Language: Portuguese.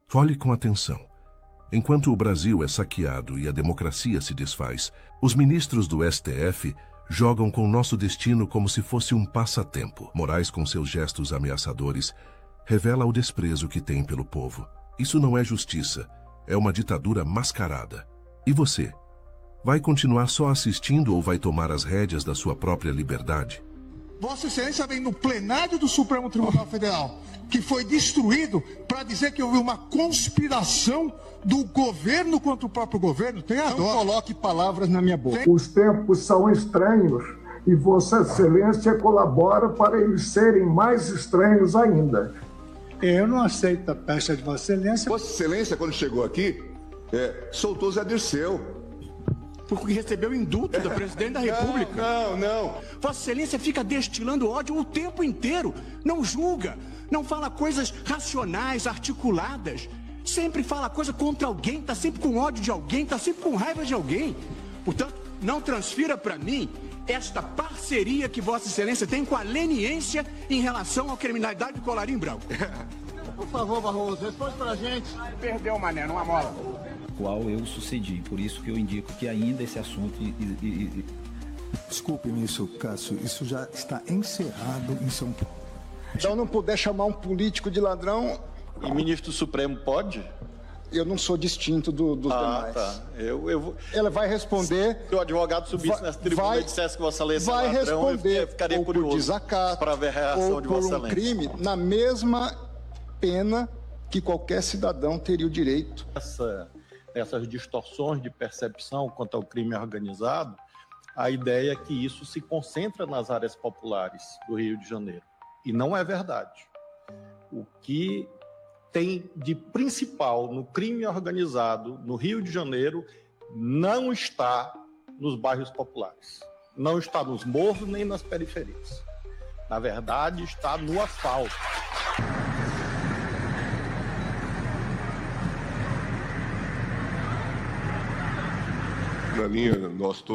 Olhe com atenção. Enquanto o Brasil é saqueado e a democracia se desfaz, os ministros do STF jogam com nosso destino como se fosse um passatempo. Moraes, com seus gestos ameaçadores, revela o desprezo que tem pelo povo. Isso não é justiça, é uma ditadura mascarada. E você? Vai continuar só assistindo ou vai tomar as rédeas da sua própria liberdade? Vossa Excelência vem no plenário do Supremo Tribunal Federal, que foi destruído, para dizer que houve uma conspiração do governo contra o próprio governo. Tem a dó. Não coloque palavras na minha boca. Os tempos são estranhos e Vossa Excelência colabora para eles serem mais estranhos ainda. Eu não aceito a pecha de Vossa Excelência. Vossa Excelência, quando chegou aqui, soltou Zé Dirceu. Porque recebeu indulto do presidente da República. Não. Vossa Excelência fica destilando ódio o tempo inteiro. Não julga, não fala coisas racionais, articuladas. Sempre fala coisa contra alguém, tá sempre com ódio de alguém, tá sempre com raiva de alguém. Portanto, não transfira para mim esta parceria que Vossa Excelência tem com a leniência em relação à criminalidade do colarinho branco. Por favor, Barroso, responde pra gente. Perdeu, mané, numa mola. Qual eu sucedi, por isso que eu indico que ainda esse assunto... Desculpe, ministro Cássio, isso já está encerrado em São Paulo. Então não puder chamar um político de ladrão... E ministro Supremo pode? Eu não sou distinto dos demais. Tá. Ela vai responder... Se o advogado subisse nessa tribuna e dissesse que Vossa Excelência é ladrão, responder, eu ficaria ou curioso por desacato, para ver a reação de Vossa ou por um Excelência. crime, na mesma pena que qualquer cidadão teria o direito. Essas distorções de percepção quanto ao crime organizado, a ideia é que isso se concentra nas áreas populares do Rio de Janeiro. E não é verdade. O que tem de principal no crime organizado no Rio de Janeiro não está nos bairros populares. Não está nos morros nem nas periferias. Na verdade, está no asfalto. Na linha, nós todos